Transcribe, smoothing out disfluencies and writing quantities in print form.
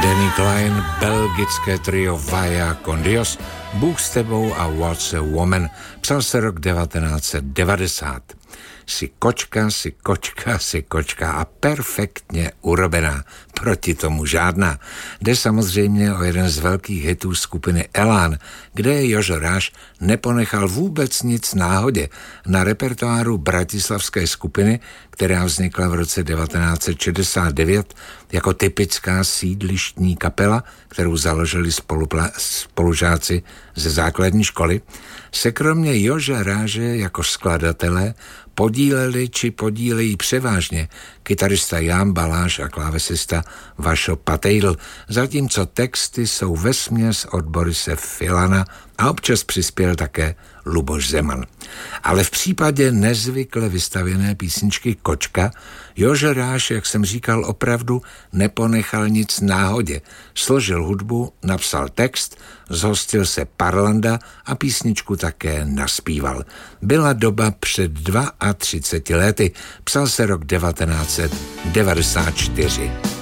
Danny Klein, belgické trio Vaya con Dios, Bůh s tebou a What's a Woman. Psal se rok 1990. Si kočka a perfektně urobená. Proti tomu žádná. Jde samozřejmě o jeden z velkých hitů skupiny Elán, kde Jožo Ráš neponechal vůbec nic náhodě. Na repertoáru bratislavské skupiny, která vznikla v roce 1969 jako typická sídlištní kapela, kterou založili spolužáci ze základní školy, se kromě Jože Ráže jako skladatele podíleli či podílejí převážně kytarista Jan Baláš a klávesista Vašo Patejdl, zatímco texty jsou vesměs od Borise Filana a občas přispěl také Luboš Zeman. Ale v případě nezvykle vystavěné písničky Kočka Jože Ráš, jak jsem říkal, opravdu neponechal nic náhodě. Složil hudbu, napsal text, zhostil se Parlando a písničku také naspíval. Byla doba před 32 lety, psal se rok 1994.